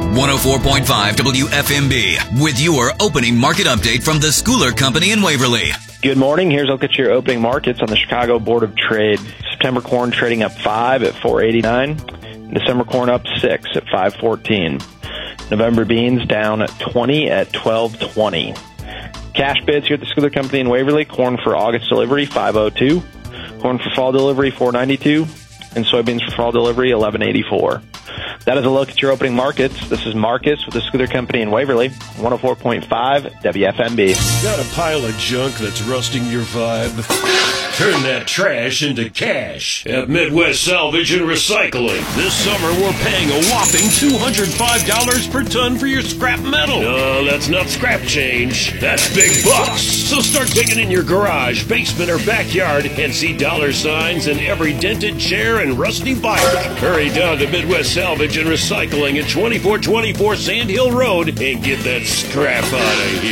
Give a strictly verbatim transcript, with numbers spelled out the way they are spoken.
one oh four point five W F M B with your opening market update from the Schooler Company in Waverly. Good morning. Here's a look at your opening markets on the Chicago Board of Trade. September corn trading up five at four eighty-nine. December corn up six at five fourteen. November beans down at twenty at twelve twenty. Cash bids here at the Schooler Company in Waverly. Corn for August delivery five oh two. Corn for fall delivery four ninety-two. And soybeans for fall delivery eleven eighty-four. That is a look at your opening markets. This is Marcus with the Schooler Company in Waverly, one oh four point five W F M B. Got a pile of junk that's rusting your vibe? Turn that trash into cash at Midwest Salvage and Recycling. This summer, we're paying a whopping two hundred five dollars per ton for your scrap metal. No, that's not scrap change. That's big bucks. So start digging in your garage, basement, or backyard and see dollar signs in every dented chair and rusty bike. Hurry down to Midwest Salvage and Recycling at twenty-four twenty-four Sand Hill Road and get that scrap out of here.